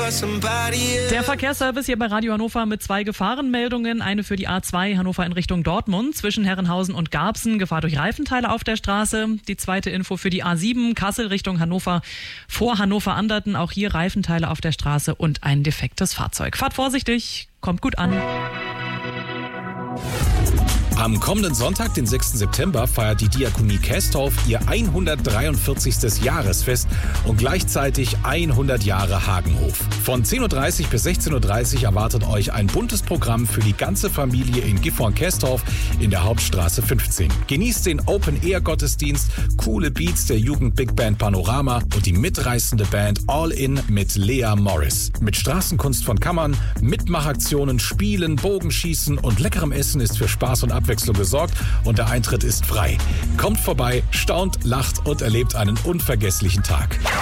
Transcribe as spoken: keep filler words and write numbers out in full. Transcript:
Der Verkehrsservice hier bei Radio Hannover mit zwei Gefahrenmeldungen. Eine für die A zwei Hannover in Richtung Dortmund zwischen Herrenhausen und Garbsen. Gefahr durch Reifenteile auf der Straße. Die zweite Info für die A sieben Kassel Richtung Hannover vor Hannover-Anderten. Auch hier Reifenteile auf der Straße und ein defektes Fahrzeug. Fahrt vorsichtig, kommt gut an. Am kommenden Sonntag, den sechsten September, feiert die Diakonie Kästorf ihr hundertdreiundvierzigstes Jahresfest und gleichzeitig hundert Jahre Hagenhof. Von zehn Uhr dreißig bis sechzehn Uhr dreißig erwartet euch ein buntes Programm für die ganze Familie in Gifhorn-Kästorf in der Hauptstraße fünfzehn. Genießt den Open-Air-Gottesdienst, coole Beats der Jugend-Big Band Panorama und die mitreißende Band All In mit Lea Morris. Mit Straßenkunst von Kammern, Mitmachaktionen, Spielen, Bogenschießen und leckerem Essen ist für Spaß und Abwechslung gesorgt und der Eintritt ist frei. Kommt vorbei, staunt, lacht und erlebt einen unvergesslichen Tag.